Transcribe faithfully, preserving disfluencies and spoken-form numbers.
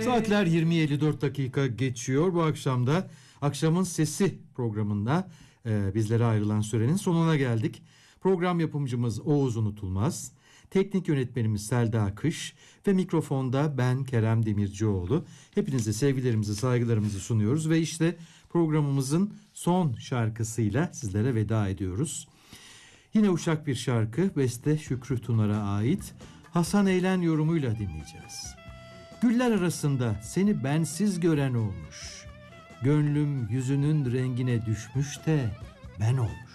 Saatler yirmi elli dört dakika geçiyor. Bu akşam da Akşamın Sesi programında e, bizlere ayrılan sürenin sonuna geldik. Program yapımcımız Oğuz Unutulmaz, teknik yönetmenimiz Selda Kış ve mikrofonda ben Kerem Demircioğlu. Hepinize sevgilerimizi, saygılarımızı sunuyoruz ve işte programımızın son şarkısıyla sizlere veda ediyoruz. Yine uşak bir şarkı, beste Şükrü Tunar'a ait, Hasan Eğlen yorumuyla dinleyeceğiz. Güller arasında seni bensiz gören olmuş, gönlüm yüzünün rengine düşmüş de ben olmuş.